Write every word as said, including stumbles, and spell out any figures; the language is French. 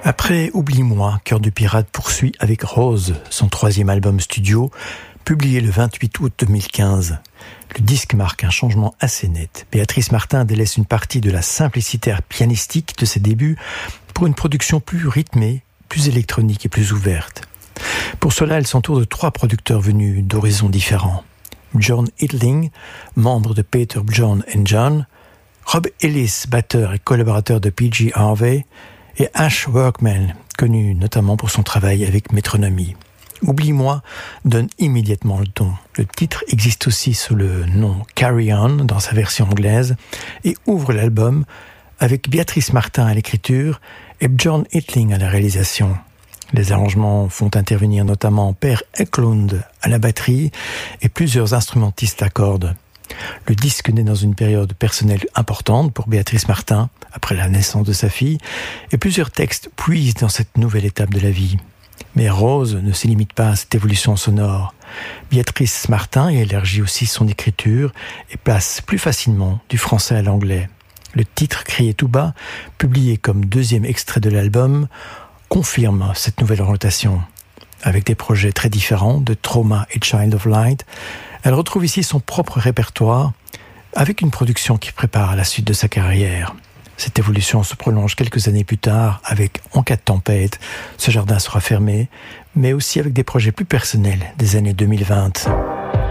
Après Oublie-moi, Cœur de pirate poursuit avec Rose, son troisième album studio, publié le vingt-huit août deux mille quinze. Le disque marque un changement assez net. Béatrice Martin délaisse une partie de la simplicité pianistique de ses débuts pour une production plus rythmée, plus électronique et plus ouverte. Pour cela, elle s'entoure de trois producteurs venus d'horizons différents. John Hitling, membre de Peter, John and John, Rob Ellis, batteur et collaborateur de P J Harvey, et Ash Workman, connu notamment pour son travail avec Métronomie. Oublie-moi donne immédiatement le ton. Le titre existe aussi sous le nom Carry On dans sa version anglaise et ouvre l'album avec Béatrice Martin à l'écriture et John Hitling à la réalisation. Les arrangements font intervenir notamment Per Eklund à la batterie et plusieurs instrumentistes à cordes. Le disque naît dans une période personnelle importante pour Béatrice Martin, après la naissance de sa fille, et plusieurs textes puisent dans cette nouvelle étape de la vie. Mais Rose ne se limite pas à cette évolution sonore. Béatrice Martin élargit aussi son écriture et place plus facilement du français à l'anglais. Le titre Crier tout bas, publié comme deuxième extrait de l'album, confirme cette nouvelle orientation. Avec des projets très différents de Trauma et Child of Light, elle retrouve ici son propre répertoire avec une production qui prépare la suite de sa carrière. Cette évolution se prolonge quelques années plus tard avec En cas de tempête, Ce jardin sera fermé, mais aussi avec des projets plus personnels des années deux mille vingt.